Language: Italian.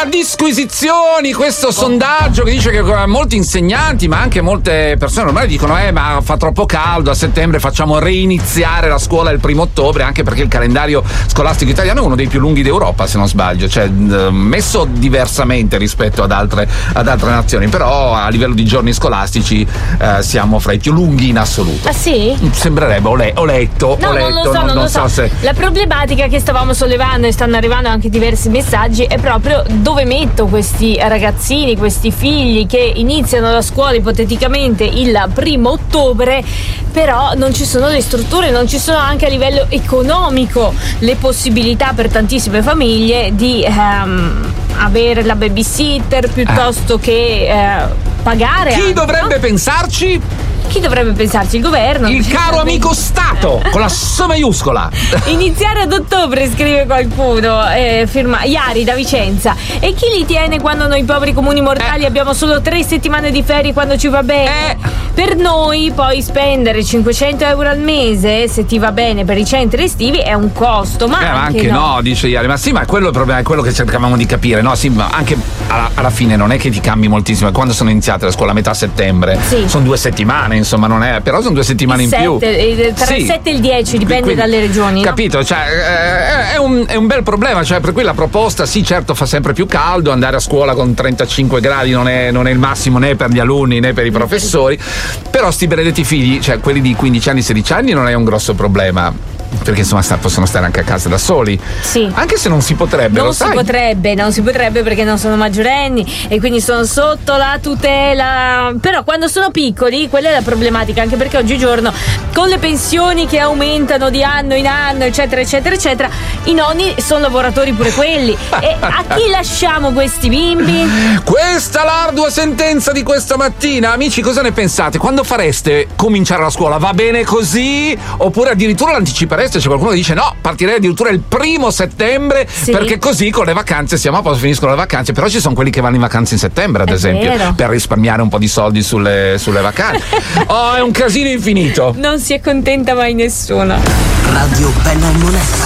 disquisizioni questo sondaggio che dice che molti insegnanti, ma anche molte persone normali dicono ma fa troppo caldo, a settembre facciamo reiniziare la scuola il 1° ottobre, anche perché il calendario scolastico italiano è uno dei più lunghi d'Europa, se non sbaglio, cioè messo diversamente rispetto ad altre nazioni, però a livello di giorni scolastici siamo fra i più lunghi in assoluto. Ah sì? Sembrerebbe, ho letto. Non lo so. Se... La problematica che stavamo sollevando e stanno arrivando anche diversi messaggi è proprio dove metto questi ragazzini, questi figli che iniziano la scuola ipoteticamente il 1° ottobre, però non ci sono le strutture, non ci sono anche a livello economico le possibilità per tantissime famiglie di avere la babysitter piuttosto che pagare. Chi dovrebbe pensarci? Chi dovrebbe pensarci? Il governo. Il caro amico Stato, con la S maiuscola. Iniziare ad ottobre, scrive qualcuno, firma Iari da Vicenza. E chi li tiene quando noi poveri comuni mortali abbiamo solo 3 settimane di ferie quando ci va bene? Per noi poi spendere 500 euro al mese, se ti va bene, per i centri estivi è un costo, ma anche no, dice Iari. Ma sì, ma quello è il problema, è quello che cercavamo di capire, no? Sì, ma anche alla fine non è che ti cambi moltissimo. Quando sono iniziate la scuola a metà settembre, sono 2 settimane, insomma, non è, però sono 2 settimane in più. Tra il 7 e il 10 dipende quindi, dalle regioni. Capito? No? Cioè, è un bel problema, cioè, per cui la proposta, sì, certo, fa sempre più caldo, andare a scuola con 35 gradi non è il massimo né per gli alunni né per i professori, però sti benedetti figli, cioè quelli di 15 anni, 16 anni, non è un grosso problema. Perché insomma possono stare anche a casa da soli. Sì. Anche se non si potrebbe. Non si potrebbe perché non sono maggiorenni e quindi sono sotto la tutela. Però quando sono piccoli, quella è la problematica, anche perché oggigiorno con le pensioni che aumentano di anno in anno, eccetera eccetera eccetera, i nonni sono lavoratori pure quelli. E a chi lasciamo questi bimbi? Questa l'ardua sentenza di questa mattina. Amici, cosa ne pensate? Quando fareste cominciare la scuola? Va bene così? Oppure addirittura l'anticipereste? C'è qualcuno che dice no, partirei addirittura il 1° settembre, perché così con le vacanze siamo a posto, finiscono le vacanze. Però ci sono quelli che vanno in vacanze in settembre, ad esempio, per risparmiare un po' di soldi sulle vacanze. È un casino infinito. Non si accontenta mai nessuno. Radio Bella e Monella.